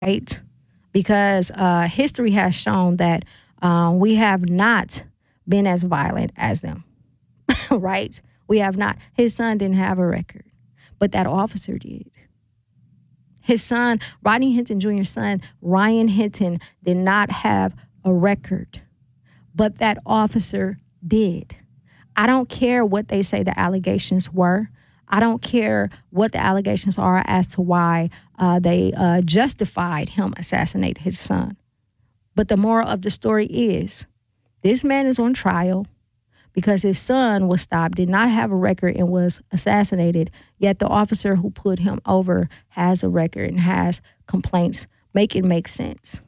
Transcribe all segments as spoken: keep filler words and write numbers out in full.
right? Because uh, history has shown that uh, we have not been as violent as them, right? We have not. His son didn't have a record, but that officer did. His son, Rodney Hinton Junior's son, Ryan Hinton, did not have a record, but that officer did. I don't care what they say the allegations were. I don't care what the allegations are as to why uh, they uh, justified him assassinating his son. But the moral of the story is this man is on trial because his son was stopped, did not have a record, and was assassinated. Yet the officer who put him over has a record and has complaints. Make it make sense.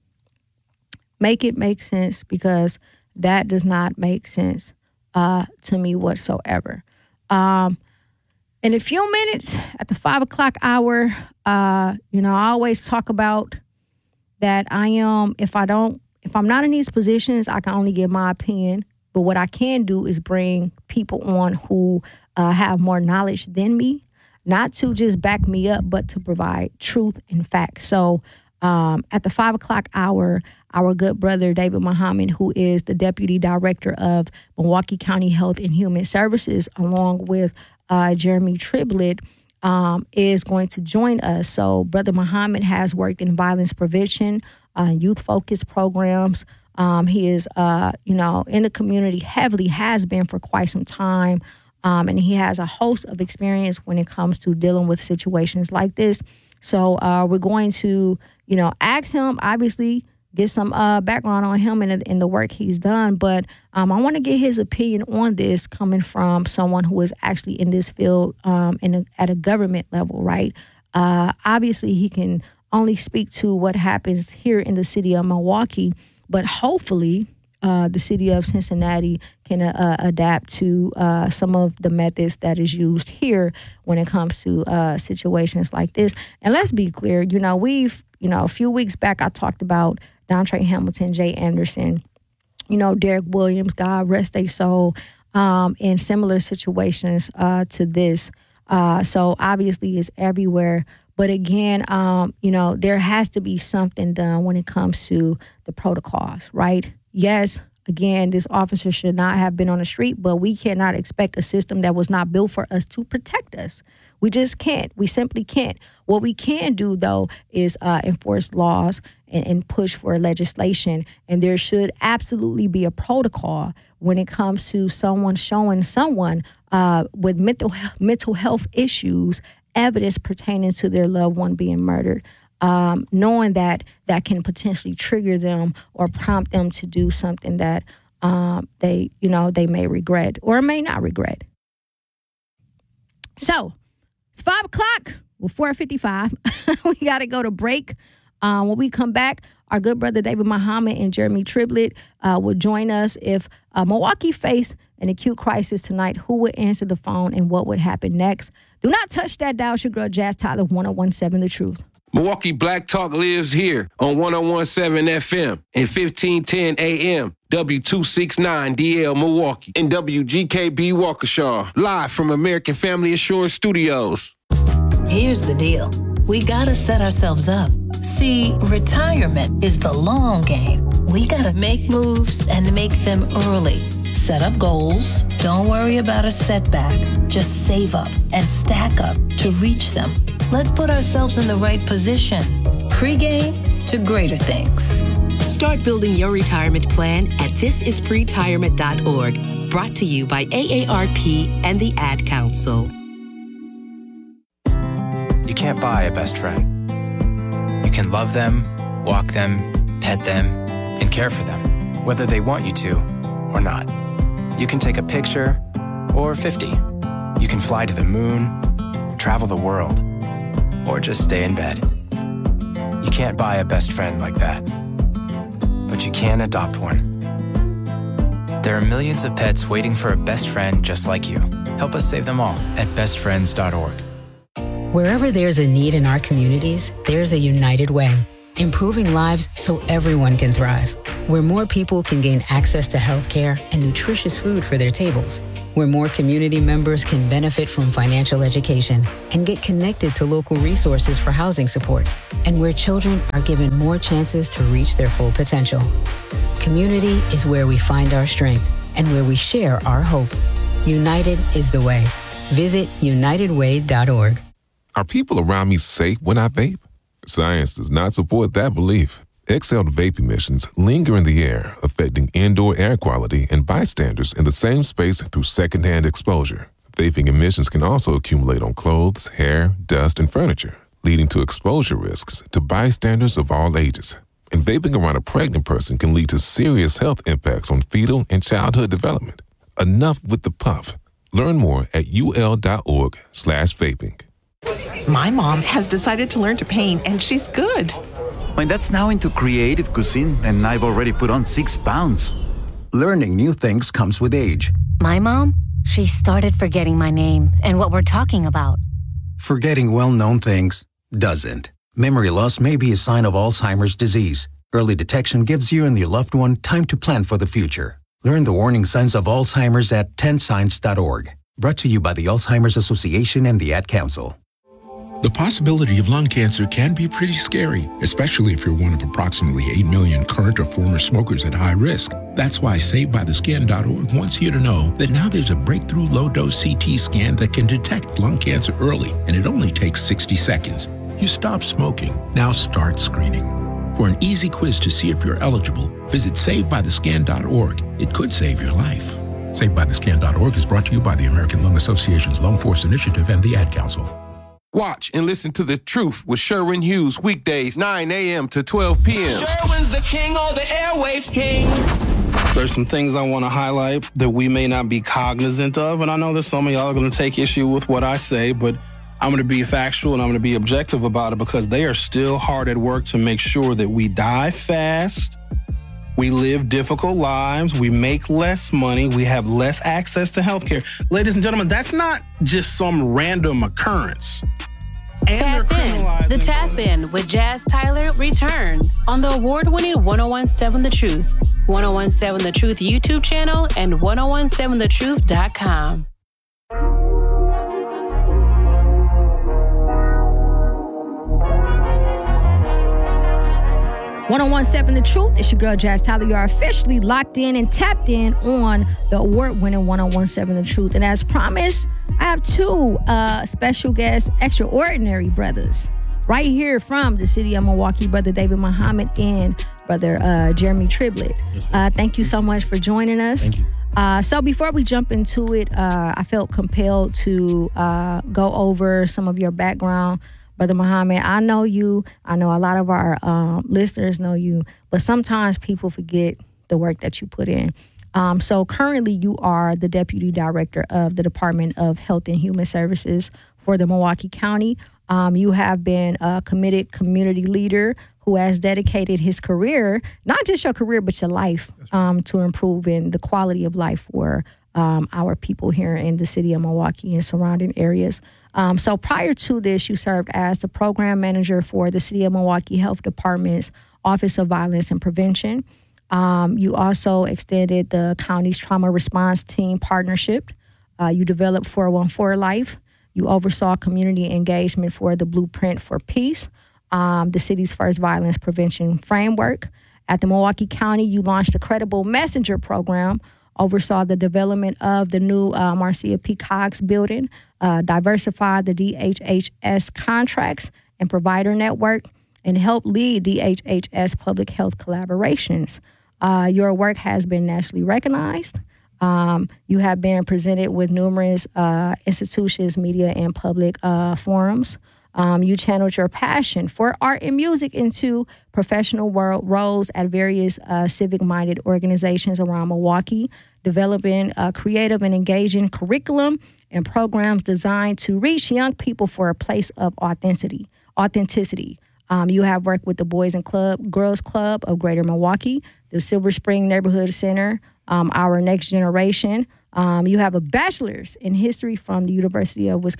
Make it make sense, because that does not make sense uh, to me whatsoever. Um, in a few minutes, at the five o'clock hour, uh, you know, I always talk about that I am, if I don't, if I'm not in these positions, I can only give my opinion. But what I can do is bring people on who uh, have more knowledge than me, not to just back me up, but to provide truth and facts. So um, at the five o'clock hour, our good brother, David Muhammad, who is the Deputy Director of Milwaukee County Health and Human Services, along with uh, Jeremy Triplett, um, is going to join us. So Brother Muhammad has worked in violence prevention, uh, youth-focused programs. Um, he is, uh, you know, in the community heavily, has been for quite some time. Um, and he has a host of experience when it comes to dealing with situations like this. So uh, we're going to, you know, ask him, obviously, get some uh, background on him and in the work he's done. But um, I want to get his opinion on this coming from someone who is actually in this field um, in a, at a government level, right? Uh, obviously, he can only speak to what happens here in the city of Milwaukee, but hopefully uh, the city of Cincinnati can uh, adapt to uh, some of the methods that is used here when it comes to uh, situations like this. And let's be clear, you know, we've, you know, a few weeks back, I talked about Dontre Hamilton, Jay Anderson, you know, Derek Williams, God rest their soul, um, in similar situations uh, to this. Uh, so obviously it's everywhere. But again, um, you know, there has to be something done when it comes to the protocols, right? Yes, again, this officer should not have been on the street, but we cannot expect a system that was not built for us to protect us. We just can't. We simply can't. What we can do, though, is uh, enforce laws and, and push for legislation. And there should absolutely be a protocol when it comes to someone showing someone uh, with mental mental health issues evidence pertaining to their loved one being murdered, um, knowing that that can potentially trigger them or prompt them to do something that um, they, you know, they may regret or may not regret. So it's five o'clock. Well, four fifty-five. We got to go to break. Um, when we come back, our good brother David Muhammad and Jeremy Triplett uh, will join us. If uh, Milwaukee faced an acute crisis tonight, who would answer the phone and what would happen next? Do not touch that dial. It's your girl, Jazz Tyler, one oh one seven The Truth. Milwaukee Black Talk lives here on one oh one seven F M and fifteen ten A M. W two sixty-nine D L Milwaukee and W G K B Waukesha, live from American Family Assurance Studios. Here's the deal. We gotta set ourselves up. See, retirement is the long game. We gotta make moves and make them early. Set up goals. Don't worry about a setback. Just save up and stack up to reach them. Let's put ourselves in the right position. Pre-game to greater things. Start building your retirement plan at this is pretirement dot org. Brought to you by A A R P and the Ad Council. You can't buy a best friend. You can love them, walk them, pet them, and care for them, whether they want you to or not. You can take a picture or fifty. You can fly to the moon, travel the world, or just stay in bed. You can't buy a best friend like that, but you can adopt one. There are millions of pets waiting for a best friend just like you. Help us save them all at best friends dot org. Wherever there's a need in our communities, there's a United Way, improving lives so everyone can thrive. where more people can gain access to healthcare and nutritious food for their tables, where more community members can benefit from financial education and get connected to local resources for housing support, and where children are given more chances to reach their full potential. Community is where we find our strength and where we share our hope. United is the way. Visit united way dot org. Are people around me safe when I vape? Science does not support that belief. Exhaled vape emissions linger in the air, affecting indoor air quality and bystanders in the same space through secondhand exposure. Vaping emissions can also accumulate on clothes, hair, dust, and furniture, leading to exposure risks to bystanders of all ages. And vaping around a pregnant person can lead to serious health impacts on fetal and childhood development. Enough with the puff. Learn more at ul.org slash vaping. My mom has decided to learn to paint, and she's good. My dad's now into creative cuisine, and I've already put on six pounds. Learning new things comes with age. My mom, she started forgetting my name and what we're talking about. Forgetting well-known things doesn't. Memory loss may be a sign of Alzheimer's disease. Early detection gives you and your loved one time to plan for the future. Learn the warning signs of Alzheimer's at ten signs dot org. Brought to you by the Alzheimer's Association and the Ad Council. The possibility of lung cancer can be pretty scary, especially if you're one of approximately eight million current or former smokers at high risk. That's why Saved By The Skin dot org wants you to know that now there's a breakthrough low-dose C T scan that can detect lung cancer early, and it only takes sixty seconds. You stop smoking. Now start screening. For an easy quiz to see if you're eligible, visit Saved By The Skin dot org. It could save your life. Saved By The Skin dot org is brought to you by the American Lung Association's Lung Force Initiative and the Ad Council. Watch and listen to The Truth with Sherwin Hughes weekdays nine a.m. to twelve p.m. Sherwin's the king of the airwaves king. There's some things I want to highlight that we may not be cognizant of, and I know that some of y'all are going to take issue with what I say, but I'm going to be factual and I'm going to be objective about it because they are still hard at work to make sure that we die fast, we live difficult lives, we make less money, we have less access to healthcare. Ladies and gentlemen, that's not just some random occurrence. And Tap in. The Tap In with Jazz Tyler returns on the award-winning one oh one point seven The Truth, one oh one point seven The Truth YouTube channel, and one oh one point seven the truth dot com. one oh one point seven The Truth. It's your girl, Jazz Tyler. You are officially locked in and tapped in on the award-winning one oh one point seven The Truth. And as promised, I have two uh, special guests, extraordinary brothers, right here from the city of Milwaukee, Brother David Muhammad and Brother uh, Jeremy Triblett. Uh, thank you so much for joining us. Thank you. Uh, so before we jump into it, uh, I felt compelled to uh, go over some of your background. Brother Muhammad, I know you. I know a lot of our um, listeners know you, but sometimes people forget the work that you put in. Um, so currently you are the Deputy Director of the Department of Health and Human Services for the Milwaukee County. Um, you have been a committed community leader who has dedicated his career, not just your career, but your life, um, to improving the quality of life for um, our people here in the city of Milwaukee and surrounding areas. Um, so prior to this, you served as the program manager for the City of Milwaukee Health Department's Office of Violence and Prevention. Um, you also extended the county's trauma response team partnership. Uh, you developed four one four Life. You oversaw community engagement for the Blueprint for Peace, um, the city's first violence prevention framework. At the Milwaukee County, you launched the Credible Messenger program, oversaw the development of the new uh, Marcia P. Cox building, uh, diversified the D H H S contracts and provider network, and helped lead D H H S public health collaborations. Uh, your work has been nationally recognized. Um, you have been presented with numerous uh, institutions, media, and public uh, forums. Um, you channeled your passion for art and music into professional world roles at various uh, civic-minded organizations around Milwaukee, developing a creative and engaging curriculum and programs designed to reach young people for a place of authenticity. Authenticity. Um, you have worked with the Boys and Club, Girls Club of Greater Milwaukee, the Silver Spring Neighborhood Center, um, Our Next Generation. Um, you have a bachelor's in history from the University of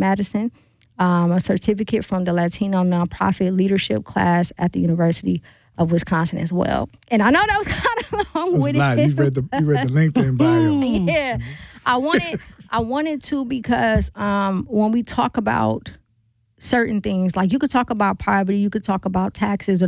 Wisconsin-Madison, um, a certificate from the Latino Nonprofit Leadership class at the University of Wisconsin as well. And I know that was kind of long It was with a lot. it. You read the you read the LinkedIn bio. Yeah, I wanted I wanted to because um, when we talk about certain things, like you could talk about poverty, you could talk about taxes,